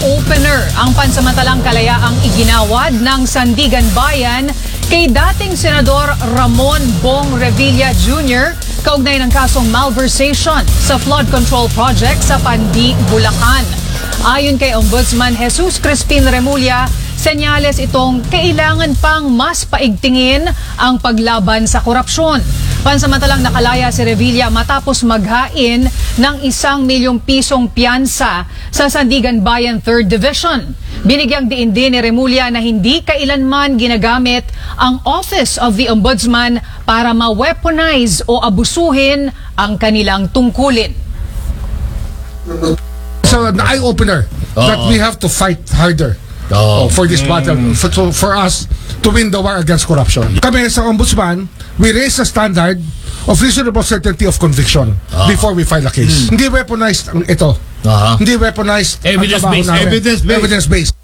eye-opener ang pansamantalang kalayaang iginawad ng Sandigan Bayan kay dating Senador Ramon Bong Revilla Jr. kaugnay ng kasong malversation sa flood control project sa Pandi, Bulacan. Ayon kay Ombudsman Jesus Crispin Remulla, senyales itong kailangan pang mas paigtingin ang paglaban sa korupsyon. Pansamantalang nakalaya si Revilla matapos maghain ng 1 milyong pisong piyansa sa Sandigan Bayan 3rd Division. Binigyang diin din ni Remulla na hindi kailanman ginagamit ang Office of the Ombudsman para ma-weaponize o abusuhin ang kanilang tungkulin. So an eye-opener that we have to fight harder for this battle, for us to win the war against corruption. Kami sa Ombudsman, we raise the standard of reasonable certainty of conviction before we file a case. Hindi weaponized ang ito. Hindi weaponized ang trabaho namin. Evidence-based.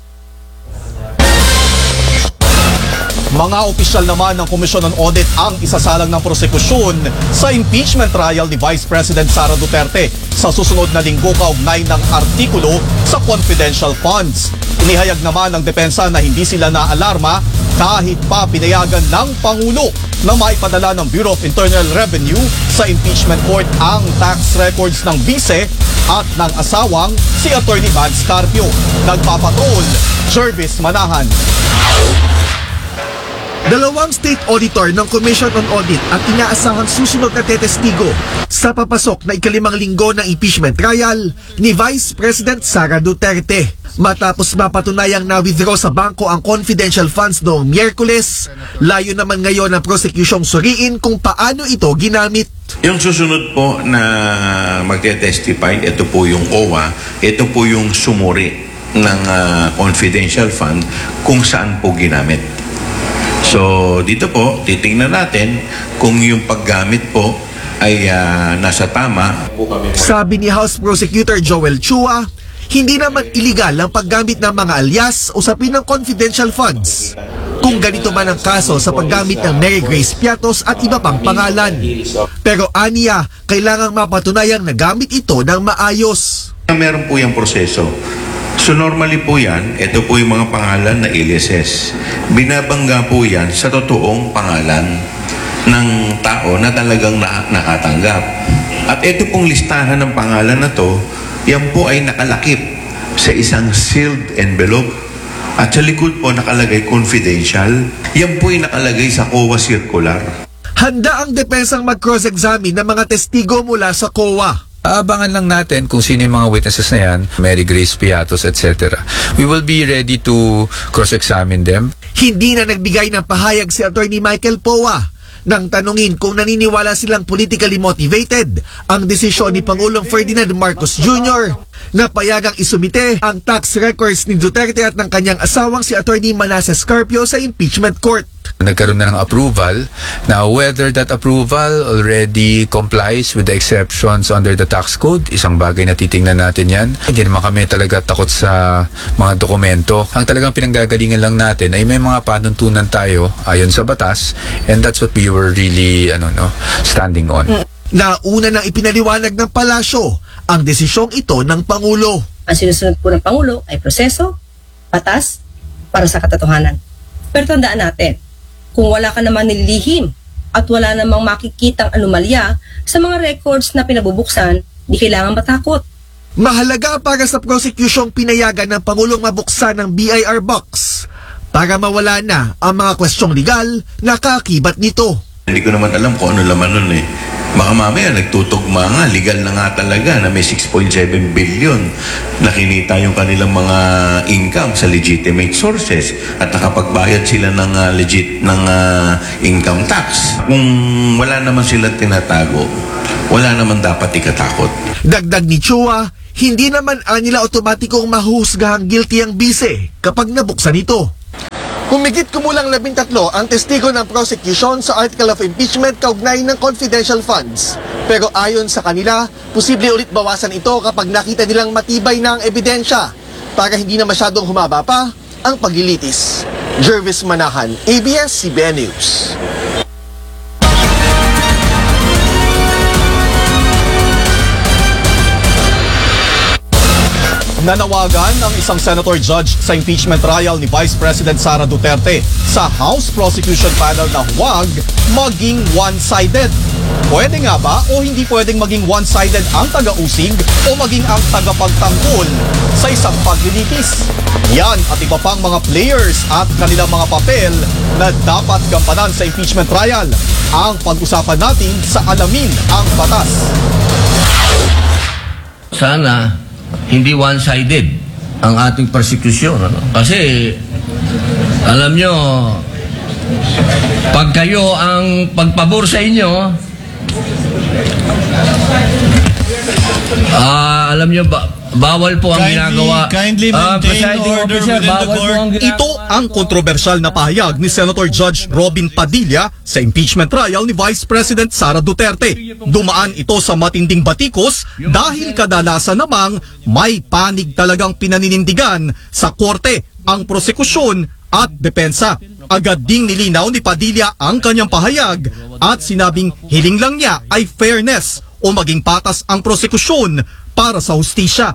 Mga opisyal naman ng Komisyon on Audit ang isasalang ng prosekusyon sa impeachment trial ni Vice President Sara Duterte sa susunod na linggo kaugnay ng artikulo sa confidential funds. Inihayag naman ng depensa na hindi sila naalarma kahit pa pinayagan ng Pangulo na maipadala ng Bureau of Internal Revenue sa impeachment court ang tax records ng vice at ng asawang si Attorney Vance Carpio. Nagpapatrol, Jervis Manahan. Dalawang state auditor ng Commission on Audit ang inaasahang susunod na tetestigo sa papasok na ikalimang linggo ng impeachment trial ni Vice President Sara Duterte. Matapos mapatunayang na-withdraw sa bangko ang confidential funds noong Miyerkules, layo naman ngayon ng prosekusyong suriin kung paano ito ginamit. Yung susunod po na magte-testify, ito po yung OWA, ito po yung sumuri ng confidential fund kung saan po ginamit. So, dito po, titingnan natin kung yung paggamit po ay nasa tama. Sabi ni House Prosecutor Joel Chua, hindi naman iligal ang paggamit ng mga alias o usapin ng confidential funds. Kung ganito man ang kaso sa paggamit ng Mary Grace Piatos at iba pang pangalan. Pero aniya, kailangang mapatunayang nagamit ito ng maayos. Meron po yung proseso. So normally po yan, ito po yung mga pangalan na LSS. Binabangga po yan sa totoong pangalan ng tao na talagang nakatanggap. At ito pong listahan ng pangalan na to, yan po ay nakalakip sa isang sealed envelope. At sa likod po nakalagay confidential. Yan po ay nakalagay sa COA circular. Handa ang depensang mag-cross-examine ng mga testigo mula sa COA. Abangan lang natin kung sino yung mga witnesses na yan, Mary Grace Piatos, etc. We will be ready to cross-examine them. Hindi na nagbigay ng pahayag si Attorney Michael Poa nang tanungin kung naniniwala silang politically motivated ang desisyon ni Pangulong Ferdinand Marcos Jr. na payagang isumite ang tax records ni Duterte at ng kanyang asawang si Attorney Manasseh Carpio sa impeachment court. Nagkaroon na ng approval. Now, whether that approval already complies with the exceptions under the tax code, isang bagay na titingnan natin yan. Hindi naman kami talaga takot sa mga dokumento. Ang talagang pinanggagalingan lang natin ay may mga panuntunan tayo ayon sa batas, and that's what we were really standing on. Nauna nang ipinaliwanag ng palasyo ang desisyong ito ng Pangulo. Ang sinusunod po ng Pangulo ay proseso, batas, para sa katotohanan. Pero tandaan natin, kung wala ka naman nililihim at wala namang makikitang anomalya sa mga records na pinabubuksan, di kailangan matakot. Mahalaga para sa prosecusyong pinayagan ng Pangulong mabuksan ng BIR box para mawala na ang mga kwestyong legal na kaakibat nito. Hindi ko naman alam kung ano laman nun eh. Baka mamaya nagtutugma nga, legal na nga talaga na may 6.7 billion na kinita yung kanilang mga income sa legitimate sources at nakapagbayad sila ng income tax. Kung wala naman sila tinatago, wala naman dapat ikatakot. Dagdag ni Chua, hindi naman nila otomatikong mahuhusgahang guilty ang bise kapag nabuksan ito. Humigit kumulang 13 ang testigo ng prosecution sa article of impeachment kaugnay ng confidential funds. Pero ayon sa kanila, posible ulit bawasan ito kapag nakita nilang matibay na ang ebidensya para hindi na masyadong humaba pa ang paglilitis. Jervis Manahan, ABS-CBN News. Nanawagan ang isang senator judge sa impeachment trial ni Vice President Sara Duterte sa House Prosecution Panel na huwag maging one-sided. Pwede nga ba o hindi pwedeng maging one-sided ang taga-usig o maging ang tagapagtanggol sa isang paglilitis? Yan at iba pang mga players at kanilang mga papel na dapat gampanan sa impeachment trial ang pag-usapan natin sa Alamin ang Batas. Sana hindi one-sided ang ating persecution. Kasi, alam nyo, pag kayo ang pagpabor sa inyo, alam nyo, bawal po ang ginagawa. Kindly maintain order within the court. Ito ang kontrobersyal na pahayag ni Senator Judge Robin Padilla sa impeachment trial ni Vice President Sara Duterte. Dumaan ito sa matinding batikos dahil kadalasan namang may panig talagang pinaninindigan sa korte ang prosekusyon at depensa. Agad ding nilinaw ni Padilla ang kanyang pahayag at sinabing hiling lang niya ay fairness o maging patas ang prosekusyon para sa hustisya.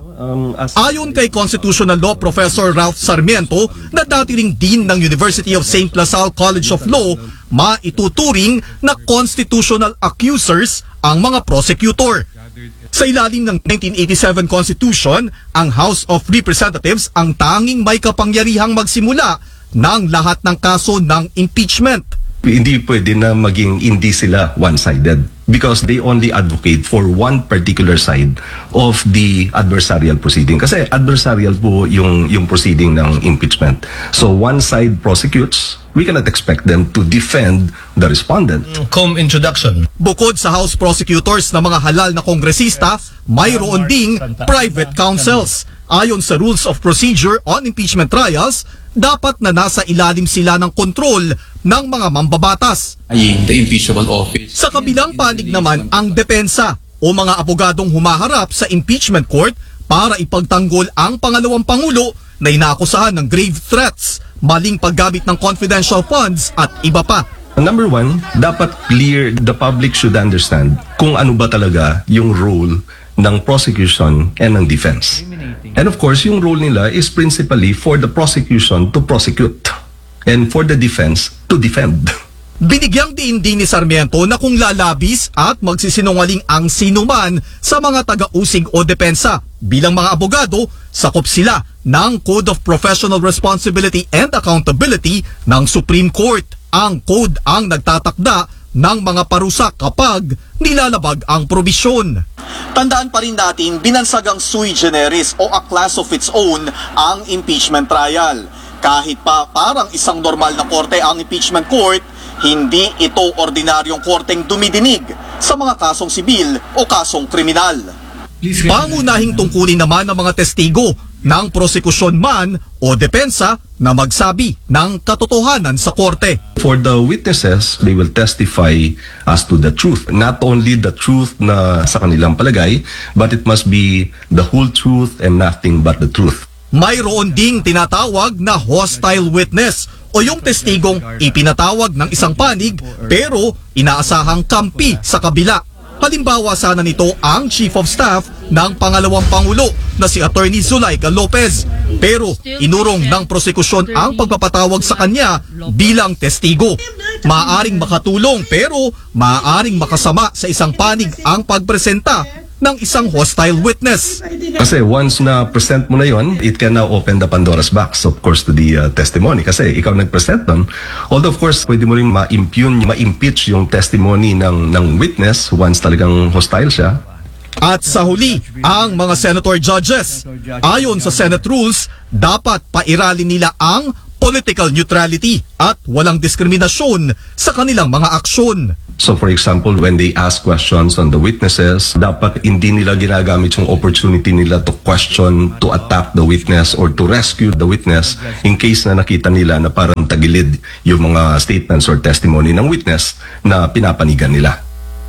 Ayon kay Constitutional Law Professor Ralph Sarmiento na dati ring Dean ng University of St. LaSalle College of Law, maituturing na constitutional accusers ang mga prosecutor. Sa ilalim ng 1987 Constitution, ang House of Representatives ang tanging may kapangyarihang magsimula ng lahat ng kaso ng impeachment. Hindi pwede na maging hindi sila one-sided because they only advocate for one particular side of the adversarial proceeding. Kasi adversarial po yung proceeding ng impeachment. So one side prosecutes, we cannot expect them to defend the respondent. Introduction. Bukod sa House prosecutors na mga halal na kongresista, mayroon ding private counsels. Ayon sa Rules of Procedure on Impeachment Trials, dapat na nasa ilalim sila ng kontrol ng mga mambabatas. The impeachable office. Sa kabilang panig naman ang depensa o mga abogadong humaharap sa impeachment court para ipagtanggol ang pangalawang pangulo na inaakusahan ng grave threats, maling paggamit ng confidential funds at iba pa. Number one, dapat clear, the public should understand kung ano ba talaga yung role ng prosecution and ng defense. And of course, yung role nila is principally for the prosecution to prosecute and for the defense to defend. Binigyang diin din ni Sarmiento na kung lalabis at magsisinungaling ang sinuman sa mga taga-usig o depensa, bilang mga abogado, sakop sila ng Code of Professional Responsibility and Accountability ng Supreme Court. Ang code ang nagtatakda ng mga parusa kapag nilalabag ang probisyon. Tandaan pa rin natin, binansagang sui generis o a class of its own ang impeachment trial. Kahit pa parang isang normal na korte ang impeachment court, hindi ito ordinaryong korteng dumidinig sa mga kasong sibil o kasong kriminal. Pangunahing tungkulin naman ng mga testigo ng prosekusyon man o depensa na magsabi ng katotohanan sa korte. For the witnesses, they will testify as to the truth. Not only the truth na sa kanilang palagay, but it must be the whole truth and nothing but the truth. Mayroon ding tinatawag na hostile witness o yung testigong ipinatawag ng isang panig pero inaasahang kampi sa kabila. Halimbawa sana nito ang Chief of Staff ng pangalawang Pangulo na si Attorney Zulaika Lopez. Pero inurong ng prosekusyon ang pagpapatawag sa kanya bilang testigo. Maaaring makatulong pero maaaring makasama sa isang panig ang pagpresenta ng isang hostile witness. Kasi once na present mo na yon, it can now open the Pandora's box, of course, to the testimony. Kasi ikaw nag-present nun. Although, of course, pwede mo rin ma-impeach yung testimony ng witness once talagang hostile siya. At sa huli, ang mga senator judges, ayon sa Senate rules, dapat pairalin nila ang political neutrality at walang diskriminasyon sa kanilang mga aksyon. So for example, when they ask questions on the witnesses, dapat hindi nila ginagamit yung opportunity nila to question, to attack the witness or to rescue the witness in case na nakita nila na parang tagilid yung mga statements or testimony ng witness na pinapanigan nila.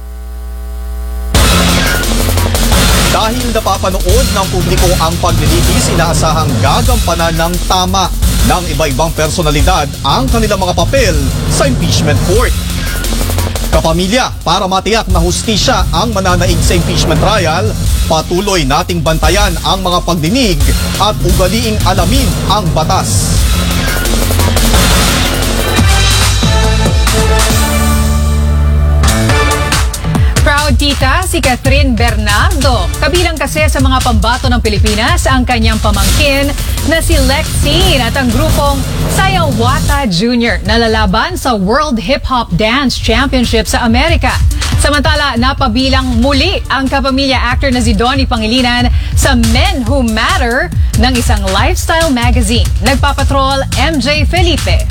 Dahil napapanood ng publiko ang paglilitis, inaasahang gagampanan ng tama ng iba-ibang personalidad ang kanilang mga papel sa impeachment court. Kapamilya, para matiyak na hustisya ang mananaig sa impeachment trial, patuloy nating bantayan ang mga pagdinig at ugaliing alamin ang batas. Proud tita si Catherine Bernardo. Kabilang kasi sa mga pambato ng Pilipinas ang kanyang pamangkin na si Lexine at ang grupong Sayawata Jr. na lalaban sa World Hip Hop Dance Championship sa Amerika. Samantala, napabilang muli ang kapamilya actor na si Donnie Pangilinan sa Men Who Matter ng isang lifestyle magazine. Nagpapatrol MJ Felipe.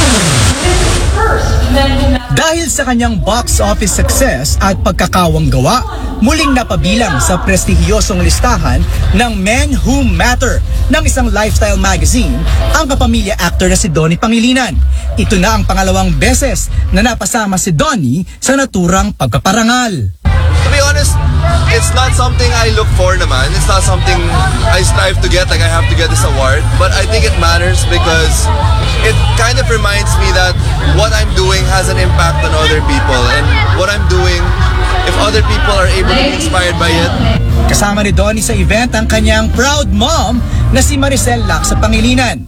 Dahil sa kanyang box office success at pagkakawang gawa, muling napabilang sa prestihiyosong listahan ng Men Who Matter ng isang lifestyle magazine ang kapamilya actor na si Donnie Pangilinan. Ito na ang pangalawang beses na napasama si Donnie sa naturang pagpaparangal. To be honest, it's not something I look for naman. It's not something I strive to get, like I have to get this award. But I think it matters because it kind of reminds me that what I'm doing has an impact on other people. And what I'm doing, if other people are able to be inspired by it. Kasama ni Donnie sa event ang kanyang proud mom na si Maricel Lacsa Pangilinan.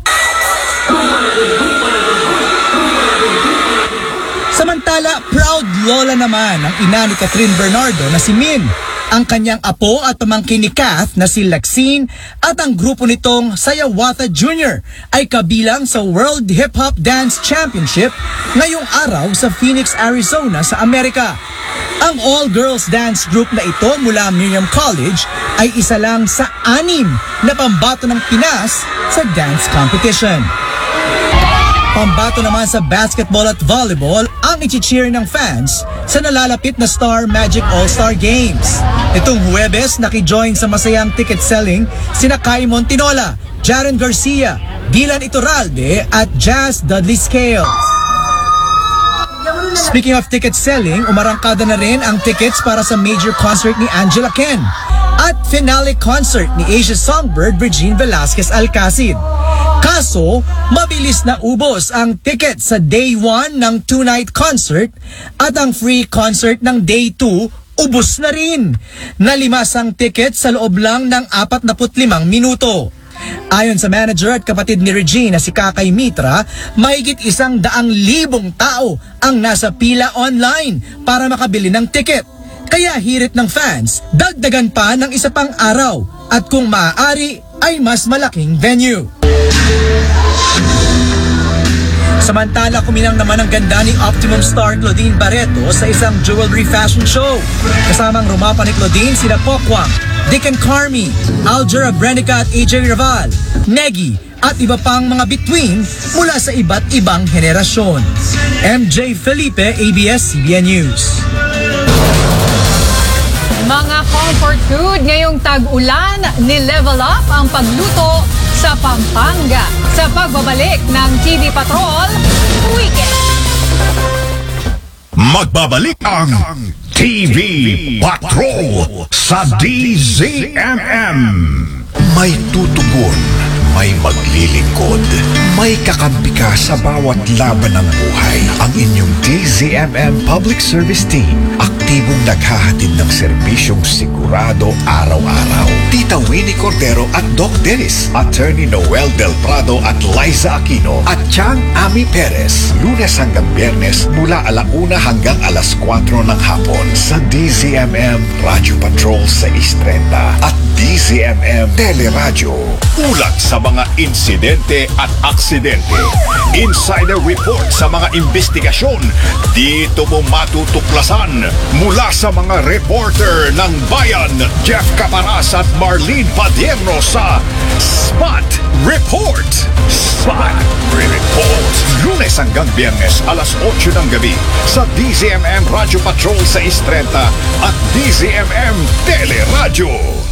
Samantala, proud lola naman ang ina ni Catherine Bernardo na si Min. Ang kanyang apo at pamangkin ni Kath na si Lexine at ang grupo nitong Sayawata Jr. ay kabilang sa World Hip Hop Dance Championship ngayong araw sa Phoenix, Arizona sa Amerika. Ang all-girls dance group na ito mula Miriam College ay isa lang sa 6 na pambato ng Pinas sa dance competition. Pambato naman sa basketball at volleyball ang ichi-cheer ng fans sa nalalapit na Star Magic All-Star Games. Itong Huwebes, nakijoin sa masayang ticket selling sina Kai Montinola, Jaren Garcia, Dylan Iturralde at Jazz Dudley Scales. Speaking of ticket selling, umarangkada na rin ang tickets para sa major concert ni Angela Ken at finale concert ni Asia Songbird Regine Velasquez Alcacid. Kaso, mabilis na ubos ang ticket sa day 1 ng 2-night concert at ang free concert ng day 2 ubos na rin. Nalimas ang ticket sa loob lang ng 45 minuto. Ayon sa manager at kapatid ni Regine na si Kakay Mitra, mahigit 100,000 tao ang nasa pila online para makabili ng ticket. Kaya hirit ng fans, dagdagan pa ng isa pang araw at kung maaari ay mas malaking venue. Samantala, kuminang naman ang ganda ni Optimum star Claudine Barreto sa isang jewelry fashion show. Kasamang rumapa ni Claudine sina Pokwang, Dick and Carmi, Aljura Brenica at AJ Raval, Negi at iba pang mga bituin mula sa iba't ibang henerasyon. MJ Felipe, ABS-CBN News. Mga comfort food ngayong tag-ulan, ni-level up ang pagluto sa Pampanga sa pagbabalik ng TV Patrol Weekend. Magbabalik ang TV Patrol sa DZMM. May tutugon, may maglilingkod, may kakampi ka sa bawat laban ng buhay. Ang inyong DZMM Public Service Team, aktibong naghahatid ng serbisyong sigurado araw-araw. Tita Winnie Cordero at Doc Dennis, Attorney Noel Del Prado at Liza Aquino, at Chang Ami Perez, Lunes hanggang Biyernes mula 1:00 hanggang 4:00 ng hapon sa DZMM Radio Patrol 630 at DZMM Teleradyo. Ulat sa mga insidente at aksidente. Insider report sa mga investigasyon. Dito mo matutuklasan mula sa mga reporter ng Bayan, Jeff Caparas at Marlene Padierno sa Spot Report. Spot Report. Lunes hanggang Biyernes 8:00 ng gabi sa DZMM Radio Patrol 630 at DZMM Teleradyo.